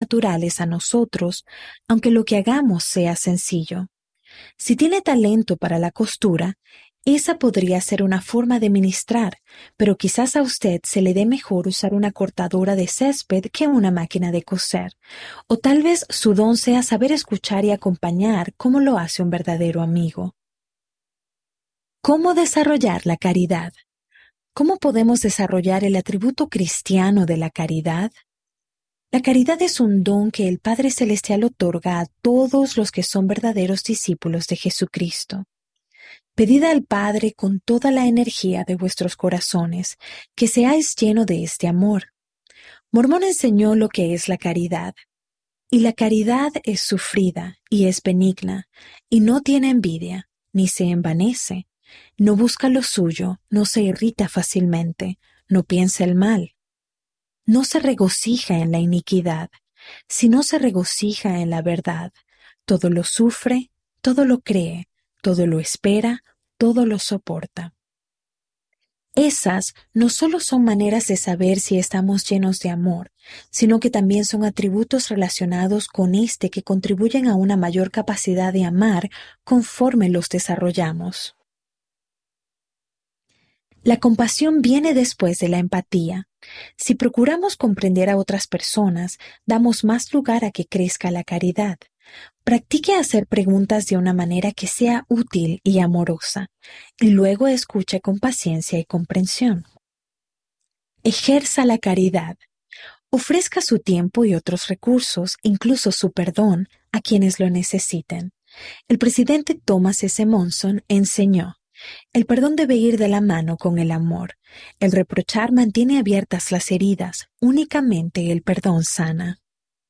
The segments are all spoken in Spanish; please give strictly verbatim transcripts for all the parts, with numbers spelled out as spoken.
naturales a nosotros, aunque lo que hagamos sea sencillo. Si tiene talento para la costura, esa podría ser una forma de ministrar, pero quizás a usted se le dé mejor usar una cortadora de césped que una máquina de coser. O tal vez su don sea saber escuchar y acompañar como lo hace un verdadero amigo. ¿Cómo desarrollar la caridad? ¿Cómo podemos desarrollar el atributo cristiano de la caridad? La caridad es un don que el Padre Celestial otorga a todos los que son verdaderos discípulos de Jesucristo. Pedid al Padre con toda la energía de vuestros corazones, que seáis lleno de este amor. Mormón enseñó lo que es la caridad. Y la caridad es sufrida y es benigna, y no tiene envidia, ni se envanece, no busca lo suyo, no se irrita fácilmente, no piensa el mal. No se regocija en la iniquidad, sino se regocija en la verdad. Todo lo sufre, todo lo cree, todo lo espera, todo lo soporta. Esas no solo son maneras de saber si estamos llenos de amor, sino que también son atributos relacionados con este que contribuyen a una mayor capacidad de amar conforme los desarrollamos. La compasión viene después de la empatía. Si procuramos comprender a otras personas, damos más lugar a que crezca la caridad. Practique hacer preguntas de una manera que sea útil y amorosa, y luego escuche con paciencia y comprensión. Ejerza la caridad. Ofrezca su tiempo y otros recursos, incluso su perdón, a quienes lo necesiten. El presidente Thomas S. Monson enseñó: el perdón debe ir de la mano con el amor. El reprochar mantiene abiertas las heridas. Únicamente el perdón sana.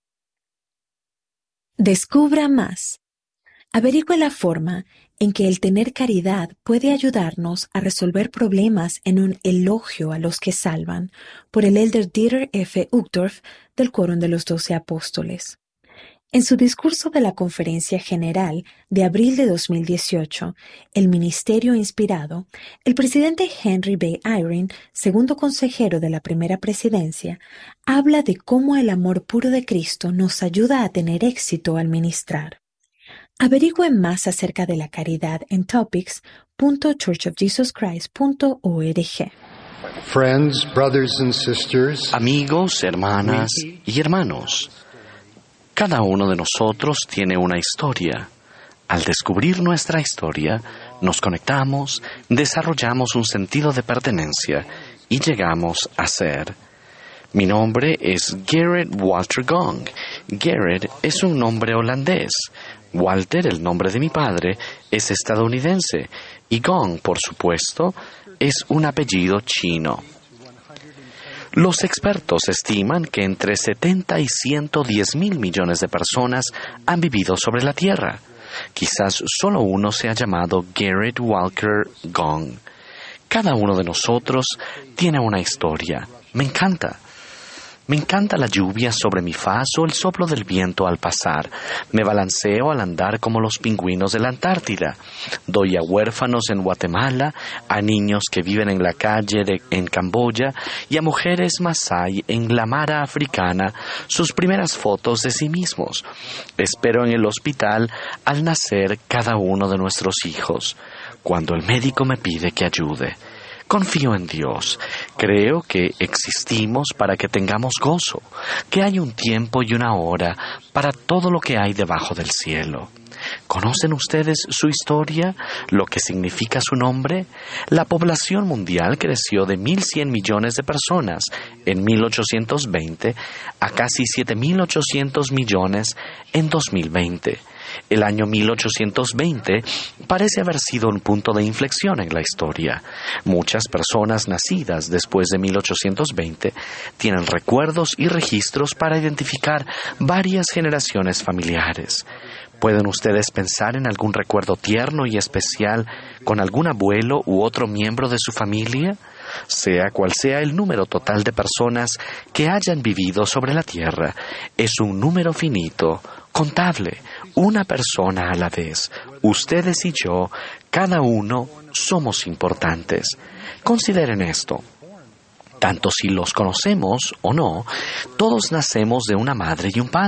Descubra más. Averigüe la forma en que el tener caridad puede ayudarnos a resolver problemas en un elogio a los que salvan, por el elder Dieter F. Uchtdorf del Quórum de los Doce Apóstoles. En su discurso de la Conferencia General de abril de dos mil dieciocho, El Ministerio Inspirado, el presidente Henry B. Eyring, segundo consejero de la primera presidencia, habla de cómo el amor puro de Cristo nos ayuda a tener éxito al ministrar. Averigüen más acerca de la caridad en topics punto church of jesus christ punto org. Friends, brothers and sisters, Amigos, hermanas y hermanos, cada uno de nosotros tiene una historia. Al descubrir nuestra historia, nos conectamos, desarrollamos un sentido de pertenencia y llegamos a ser. Mi nombre es Gerrit Walter Gong. Gerrit es un nombre holandés. Walter, el nombre de mi padre, es estadounidense. Y Gong, por supuesto, es un apellido chino. Los expertos estiman que entre setenta y ciento diez mil millones de personas han vivido sobre la Tierra. Quizás solo uno sea llamado Gerrit Walter Gong. Cada uno de nosotros tiene una historia. Me encanta. Me encanta la lluvia sobre mi faz o el soplo del viento al pasar. Me balanceo al andar como los pingüinos de la Antártida. Doy a huérfanos en Guatemala, a niños que viven en la calle de, en Camboya y a mujeres masái en la Mara africana sus primeras fotos de sí mismos. Espero en el hospital al nacer cada uno de nuestros hijos, cuando el médico me pide que ayude. Confío en Dios. Creo que existimos para que tengamos gozo, que hay un tiempo y una hora para todo lo que hay debajo del cielo. ¿Conocen ustedes su historia? ¿Lo que significa su nombre? La población mundial creció de mil cien millones de personas en mil ochocientos veinte a casi siete mil ochocientos millones en dos mil veinte. El año mil ochocientos veinte parece haber sido un punto de inflexión en la historia. Muchas personas nacidas después de mil ochocientos veinte tienen recuerdos y registros para identificar varias generaciones familiares. ¿Pueden ustedes pensar en algún recuerdo tierno y especial con algún abuelo u otro miembro de su familia? Sea cual sea el número total de personas que hayan vivido sobre la Tierra, es un número finito, contable, una persona a la vez. Ustedes y yo, cada uno, somos importantes. Consideren esto. Tanto si los conocemos o no, todos nacemos de una madre y un padre.